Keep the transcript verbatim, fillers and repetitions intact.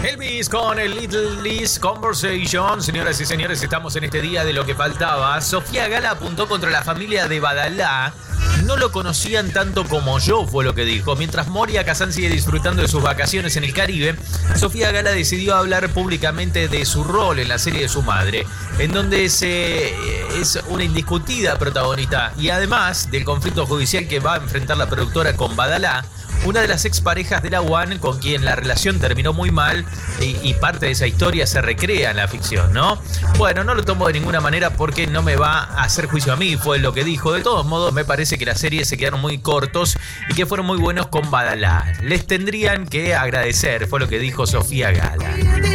Elvis con el Little Liz Conversation. Señoras y señores, estamos en este día de lo que faltaba. Sofía Gala apuntó contra la familia de Badalá. No lo conocían tanto como yo, fue lo que dijo. Mientras Moria Kazan sigue disfrutando de sus vacaciones en el Caribe, Sofía Gala decidió hablar públicamente de su rol en la serie de su madre, en donde se, es una indiscutida protagonista, y además del conflicto judicial que va a enfrentar la productora con Badalá, una de las exparejas de la One con quien la relación terminó muy mal, y, y parte de esa historia se recrea en la ficción, ¿no? Bueno, no lo tomo de ninguna manera porque no me va a hacer juicio a mí, fue lo que dijo. De todos modos, me parece que las series se quedaron muy cortos y que fueron muy buenos con Badalá. Les tendrían que agradecer, fue lo que dijo Sofía Gala.